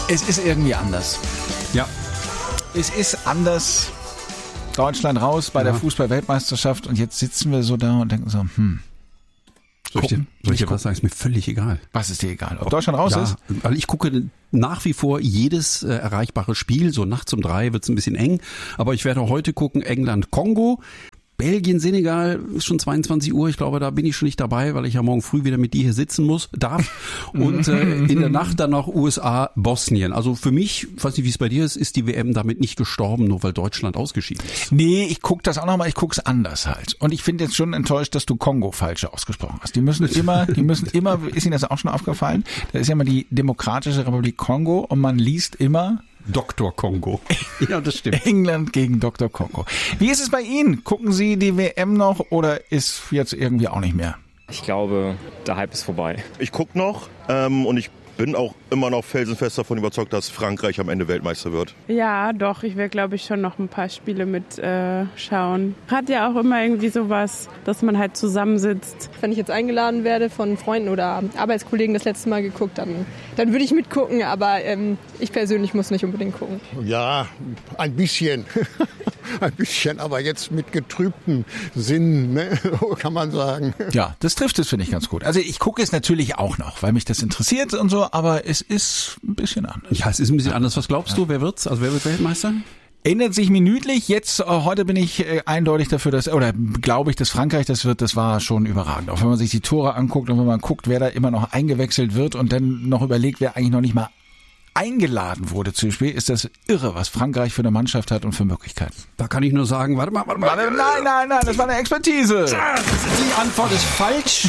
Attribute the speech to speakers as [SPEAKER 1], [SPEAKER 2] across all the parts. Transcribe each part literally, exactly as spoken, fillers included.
[SPEAKER 1] Es ist irgendwie anders.
[SPEAKER 2] Ja.
[SPEAKER 1] Es ist anders. Deutschland raus bei ja. der Fußball-Weltmeisterschaft und jetzt sitzen wir so da und denken so, hm.
[SPEAKER 2] Soll ich dir, soll ich dir was sagen? Ist mir völlig egal.
[SPEAKER 1] Was ist dir egal? Ob Deutschland raus
[SPEAKER 2] ja,
[SPEAKER 1] ist?
[SPEAKER 2] Weil ich gucke nach wie vor jedes äh, erreichbare Spiel. So nachts um drei wird es ein bisschen eng. Aber ich werde heute gucken, England-Kongo. Belgien, Senegal ist schon zweiundzwanzig Uhr. Ich glaube, da bin ich schon nicht dabei, weil ich ja morgen früh wieder mit dir hier sitzen muss, darf. Und äh, in der Nacht dann noch U S A, Bosnien. Also für mich, ich weiß nicht, wie es bei dir ist, ist die W M damit nicht gestorben, nur weil Deutschland ausgeschieden ist.
[SPEAKER 1] Nee, ich gucke das auch nochmal, ich gucke es anders halt. Und ich finde jetzt schon enttäuscht, dass du Kongo falsch ausgesprochen hast. Die müssen immer, die müssen immer, ist Ihnen das auch schon aufgefallen? Da ist ja immer die Demokratische Republik Kongo und man liest immer
[SPEAKER 2] Doktor Kongo. Ja, das stimmt.
[SPEAKER 1] England gegen Doktor Kongo. Wie ist es bei Ihnen? Gucken Sie die W M noch oder ist jetzt irgendwie auch nicht mehr?
[SPEAKER 3] Ich glaube, der Hype ist vorbei.
[SPEAKER 4] Ich gucke noch ähm, und ich bin auch immer noch felsenfest davon überzeugt, dass Frankreich am Ende Weltmeister wird.
[SPEAKER 5] Ja, doch. Ich will, glaube ich, schon noch ein paar Spiele mit äh, schauen. Hat ja auch immer irgendwie sowas, dass man halt zusammensitzt.
[SPEAKER 6] Wenn ich jetzt eingeladen werde von Freunden oder Arbeitskollegen das letzte Mal geguckt, dann, dann würde ich mitgucken. Aber ähm, ich persönlich muss nicht unbedingt gucken.
[SPEAKER 7] Ja, ein bisschen. Ein bisschen, aber jetzt mit getrübtem Sinn, ne? Kann man sagen.
[SPEAKER 1] Ja, das trifft es, finde ich, ganz gut. Also ich gucke es natürlich auch noch, weil mich das interessiert und so, aber es ist ein bisschen anders.
[SPEAKER 2] Ja, es ist ein bisschen anders. Was glaubst du, wer wird's? Also wer wird Weltmeister?
[SPEAKER 1] Ändert sich minütlich. Jetzt, äh, heute bin ich äh, eindeutig dafür, dass, oder glaube ich, dass Frankreich das wird, das war schon überragend. Auch wenn man sich die Tore anguckt und wenn man guckt, wer da immer noch eingewechselt wird und dann noch überlegt, wer eigentlich noch nicht mal eingeladen wurde zu Spiel, ist das irre, was Frankreich für eine Mannschaft hat und für Möglichkeiten.
[SPEAKER 2] Da kann ich nur sagen, warte mal, warte mal.
[SPEAKER 1] Warte, nein, nein, nein, das war eine Expertise.
[SPEAKER 2] Die Antwort ist falsch.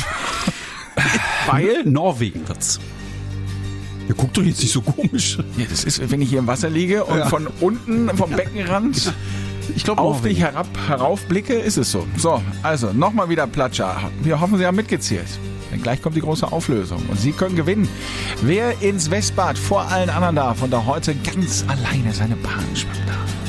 [SPEAKER 2] Weil Norwegen wird's. Ja, guck doch jetzt nicht so komisch.
[SPEAKER 1] Ja, das ist, wenn ich hier im Wasser liege und ja. von unten vom Beckenrand ich glaub, auf Norwegen. dich herab, heraufblicke, ist es so. So, also nochmal wieder Platscher. Wir hoffen, Sie haben mitgezählt. Denn gleich kommt die große Auflösung und Sie können gewinnen. Wer ins Westbad vor allen anderen darf und da heute ganz alleine seine Bahn schwimmen darf.